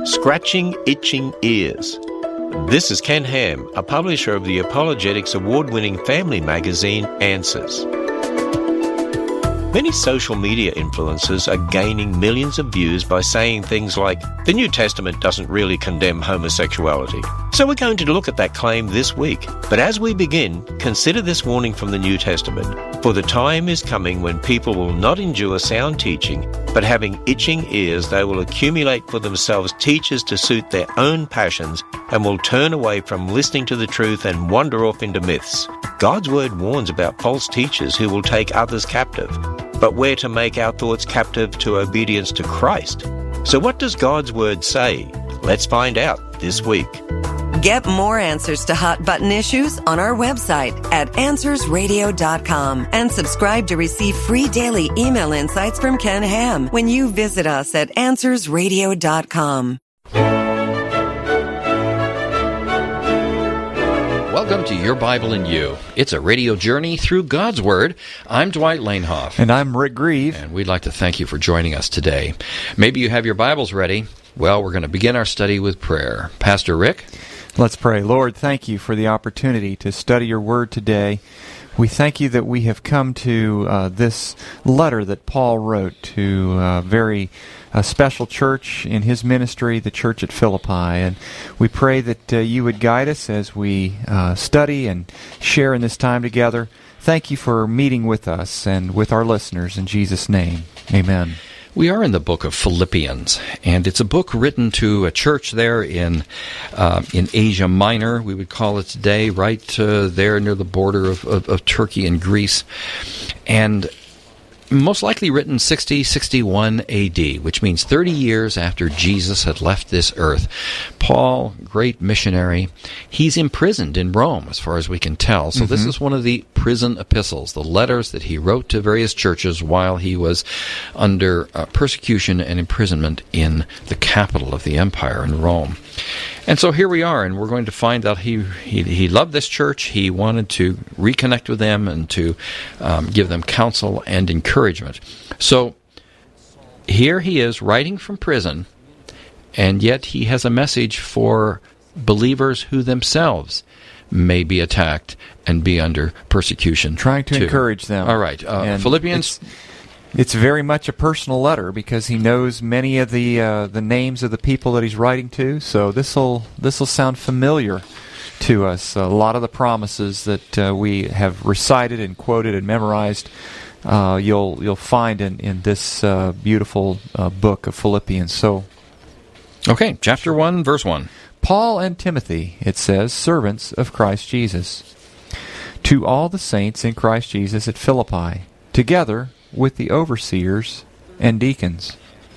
Scratching Itching Ears. This is Ken Ham, a publisher of the Apologetics award-winning family magazine, Answers. Many social media influencers are gaining millions of views by saying things like, the New Testament doesn't really condemn homosexuality. So we're going to look at that claim this week. But as we begin, consider this warning from the New Testament. For the time is coming when people will not endure sound teaching, but having itching ears, they will accumulate for themselves teachers to suit their own passions and will turn away from listening to the truth and wander off into myths. God's word warns about false teachers who will take others captive. But we're to make our thoughts captive to obedience to Christ. So what does God's word say? Let's find out this week. Get more answers to hot button issues on our website at AnswersRadio.com and subscribe to receive free daily email insights from Ken Ham when you visit us at AnswersRadio.com. Welcome to Your Bible and You. It's a radio journey through God's Word. I'm Dwight Lanehoff. And I'm Rick Grieve. And we'd like to thank you for joining us today. Maybe you have your Bibles ready. Well, we're going to begin our study with prayer. Pastor Rick? Let's pray. Lord, thank you for the opportunity to study your Word today. We thank you that we have come to this letter that Paul wrote to a very special church in his ministry, the church at Philippi. And we pray that you would guide us as we study and share in this time together. Thank you for meeting with us and with our listeners. In Jesus' name, amen. We are in the book of Philippians, and it's a book written to a church there in Asia Minor, we would call it today, right there near the border of Turkey and Greece, and most likely written 60-61 AD, which means 30 years after Jesus had left this earth. Paul, great missionary, he's imprisoned in Rome, as far as we can tell. So this is one of the prison epistles, the letters that he wrote to various churches while he was under persecution and imprisonment in the capital of the empire in Rome. And so here we are, and we're going to find out he loved this church. He wanted to reconnect with them and to give them counsel and encouragement. So here he is writing from prison, and yet he has a message for believers who themselves may be attacked and be under persecution. Trying to encourage them. All right. Philippians... It's very much a personal letter because he knows many of the names of the people that he's writing to. So this'll sound familiar to us. A lot of the promises that we have recited and quoted and memorized, you'll find in this beautiful book of Philippians. So, okay, chapter 1, verse 1. Paul and Timothy, it says, servants of Christ Jesus, to all the saints in Christ Jesus at Philippi, together with the overseers and deacons.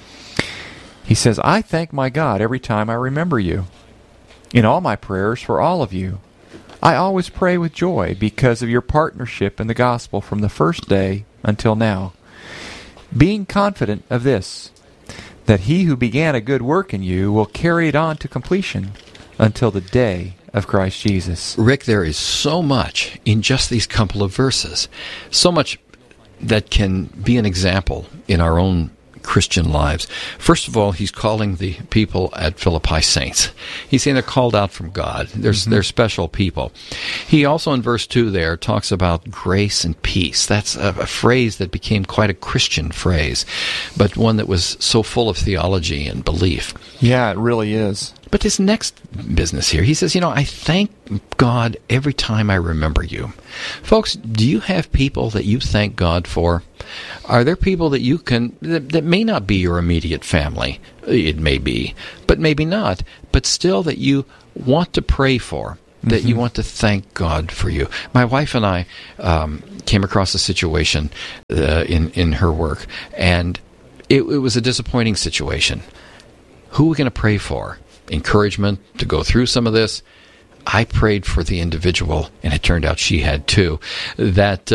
He says, I thank my God every time I remember you. In all my prayers for all of you, I always pray with joy because of your partnership in the gospel from the first day until now, being confident of this, that he who began a good work in you will carry it on to completion until the day of Christ Jesus. Rick, there is so much in just these couple of verses, so much that can be an example in our own Christian lives. First of all, he's calling the people at Philippi saints. He's saying they're called out from God. They're special people. He also, in verse 2 there, talks about grace and peace. That's a phrase that became quite a Christian phrase, but one that was so full of theology and belief. Yeah, it really is. But this next business here, he says, I thank God every time I remember you. Folks, do you have people that you thank God for? Are there people that you can, that may not be your immediate family? It may be, but maybe not. But still that you want to pray for, that you want to thank God for you. My wife and I came across a situation in her work, and it was a disappointing situation. Who are we going to pray for? Encouragement to go through some of this. I prayed for the individual, and it turned out she had too, that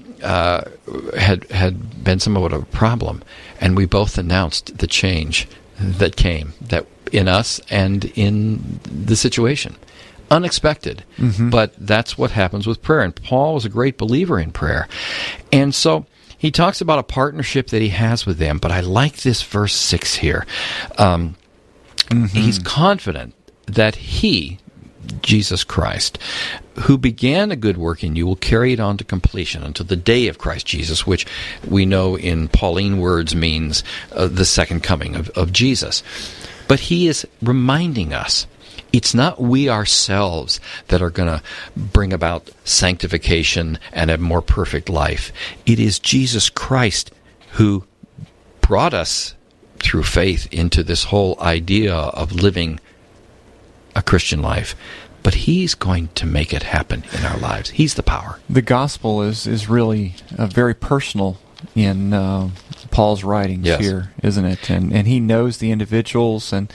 had been somewhat of a problem, and we both announced the change that came that in us and in the situation. Unexpected, but that's what happens with prayer. And Paul was a great believer in prayer, and so he talks about a partnership that he has with them. But I like this verse 6 here. He's confident that he, Jesus Christ, who began a good work in you, will carry it on to completion until the day of Christ Jesus, which we know in Pauline words means the second coming of Jesus. But he is reminding us, it's not we ourselves that are going to bring about sanctification and a more perfect life. It is Jesus Christ who brought us through faith into this whole idea of living a Christian life. But he's going to make it happen in our lives. He's the power. The gospel is really very personal in Paul's writings here, isn't it? And he knows the individuals, and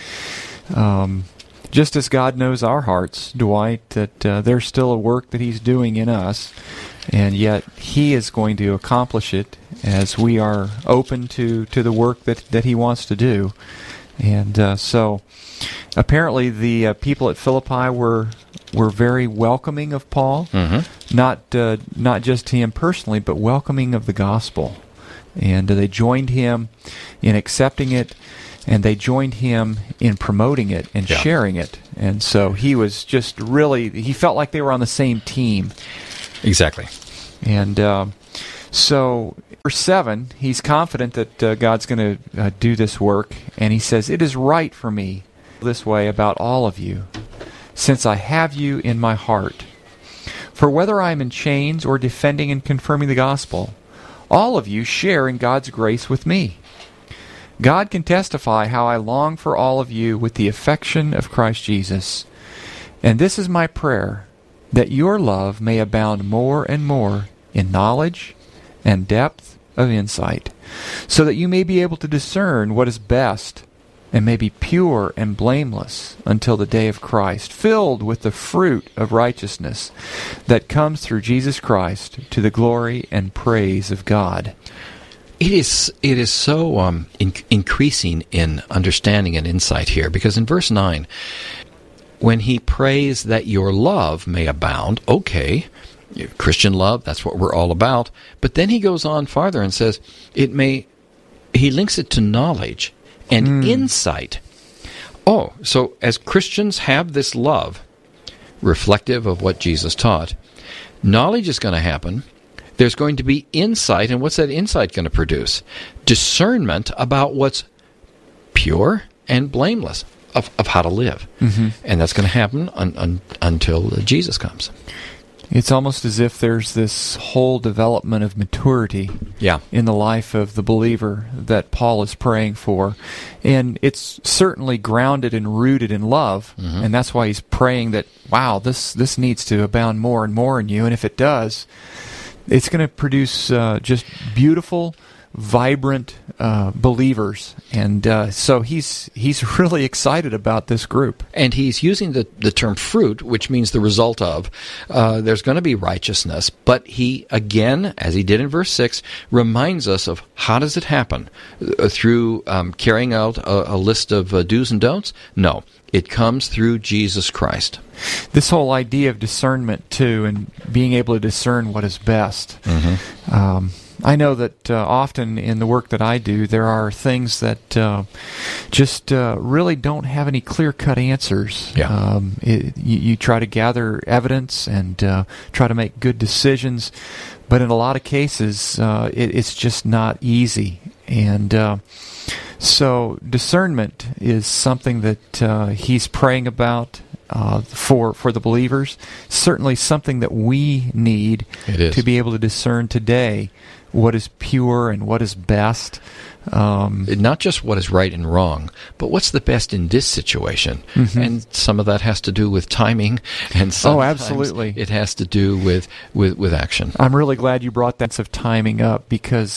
just as God knows our hearts, Dwight, that there's still a work that he's doing in us, and yet he is going to accomplish it as we are open to the work that he wants to do. And so apparently the people at Philippi were very welcoming of Paul, not just to him personally, but welcoming of the gospel. And they joined him in accepting it, and they joined him in promoting it and sharing it. And so he was just really, he felt like they were on the same team. Exactly. And so, verse 7, he's confident that God's going to do this work, and he says, "It is right for me this way about all of you, since I have you in my heart. For whether I am in chains or defending and confirming the gospel, all of you share in God's grace with me. God can testify how I long for all of you with the affection of Christ Jesus. And this is my prayer, that your love may abound more and more in knowledge and depth of insight, so that you may be able to discern what is best, and may be pure and blameless until the day of Christ, filled with the fruit of righteousness that comes through Jesus Christ to the glory and praise of God." It is so increasing in understanding and insight here, because in verse 9, when he prays that your love may abound, okay, Christian love, that's what we're all about, but then he goes on farther and says he links it to knowledge and insight. Oh, so as Christians have this love, reflective of what Jesus taught, knowledge is going to happen. There's going to be insight, and what's that insight going to produce? Discernment about what's pure and blameless of how to live. And that's going to happen until Jesus comes. It's almost as if there's this whole development of maturity in the life of the believer that Paul is praying for. And it's certainly grounded and rooted in love. And that's why he's praying that, wow, this needs to abound more and more in you. And if it does, it's going to produce just beautiful, vibrant believers. And so he's really excited about this group. And he's using the term fruit, which means the result of. There's going to be righteousness. But he, again, as he did in verse 6, reminds us of how does it happen? Through carrying out a list of do's and don'ts? No. It comes through Jesus Christ. This whole idea of discernment, too, and being able to discern what is best. I know that often in the work that I do, there are things that just really don't have any clear-cut answers. You try to gather evidence and try to make good decisions, but in a lot of cases, it's just not easy. And so discernment is something that he's praying about for the believers. Certainly something that we need to be able to discern today what is pure and what is best. Not just what is right and wrong, but what's the best in this situation. And some of that has to do with timing, and sometimes it has to do with action. I'm really glad you brought that of timing up, because